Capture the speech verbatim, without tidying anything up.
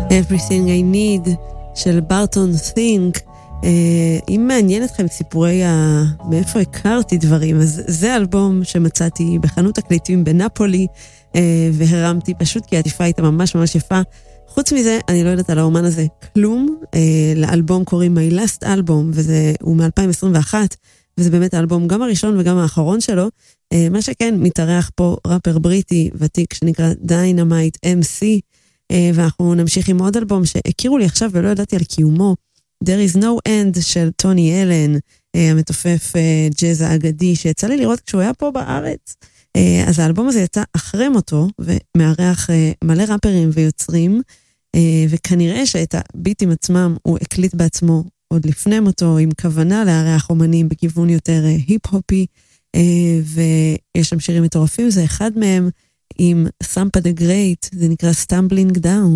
Everything I Need של ברטון Think. אם מעניין אתכם סיפורי ה... מאיפה הכרתי דברים, אז זה אלבום שמצאתי בחנות הקליטים בנפולי, והרמתי פשוט כי העטיפה הייתה ממש ממש יפה. חוץ מזה, אני לא יודעת על האומן הזה כלום. לאלבום קוראים My Last Album, והוא מ-אלפיים עשרים ואחת, וזה באמת האלבום גם הראשון וגם האחרון שלו. מה שכן, מתארח פה ראפר בריטי ותיק שנקרא Dynamite אם סי, ואנחנו נמשיך עם עוד אלבום שהכירו לי עכשיו ולא ידעתי על קיומו, There is no end של טוני אלן, המתופף ג'אז האגדי, שיצא לי לראות כשהוא היה פה בארץ. אז האלבום הזה יצא אחרי מותו, ומארח מלא ראפרים ויוצרים, וכנראה שאת הביטים עצמם הוא הקליט בעצמו עוד לפני מותו, עם כוונה לארח אומנים בכיוון יותר היפ-הופי, ויש שם שירים מטורפים, זה אחד מהם עם סמפה דה גרייט, זה נקרא Stumbling Down.